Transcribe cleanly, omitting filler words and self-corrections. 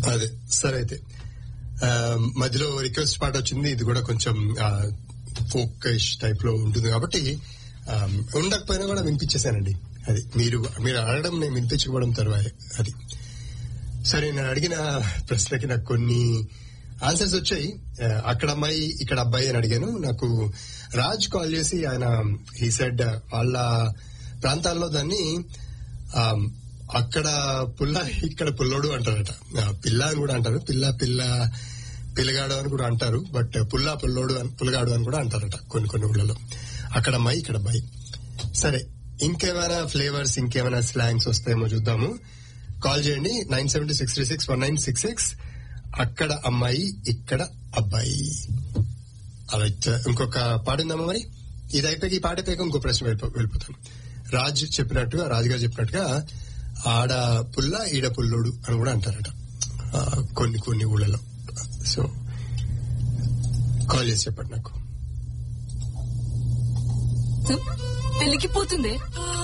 అదే సరే అయితే మధ్యలో రిక్వెస్ట్ పాట వచ్చింది. ఇది కూడా కొంచెం ఫోక్ టైప్ లో ఉంటుంది కాబట్టి ఉండకపోయినా కూడా వినిపించేశానండి. అది మీరు అడగడం నేను వినిపించుకోవడం తర్వాత అది. సరే, నేను అడిగిన ప్రశ్నకి నాకు కొన్ని ఆన్సర్స్ వచ్చాయి. అక్కడ అమ్మాయి ఇక్కడ అబ్బాయి అని అడిగాను. నాకు రాజ్ కాల్ చేసి ఆయన హీ సెడ్ వాళ్ళ ప్రాంతాల్లో దాన్ని అక్కడ పుల్ల ఇక్కడ పుల్లోడు అంటారట. పిల్ల అని కూడా అంటారు, పిల్లగాడు అని కూడా అంటారు. బట్ పుల్లోడు పుల్లగాడు అని కూడా అంటారట కొన్ని ఊళ్ళలో. అక్కడ అమ్మాయి ఇక్కడ అబ్బాయి. సరే, ఇంకేమైనా ఫ్లేవర్స్ ఇంకేమైనా స్లాంగ్స్ వస్తాయేమో చూద్దాము. కాల్ చేయండి 970-636-1966. అక్కడ అమ్మాయి ఇక్కడ అబ్బాయి. అలా ఇంకొక పాడిందామా మరి? ఇది అయిపోయి ఈ పాట అయిపోయాక ఇంకో ప్రశ్న వెళ్ళిపోతాను. రాజు గారు చెప్పినట్టుగా ఆడ పుల్ల ఈడ పుల్లోడు అని కూడా అంటారట కొన్ని ఊళ్ళలో. సో కాల్ చేసి చెప్పండి నాకు. పెళ్లికి పోతుంది.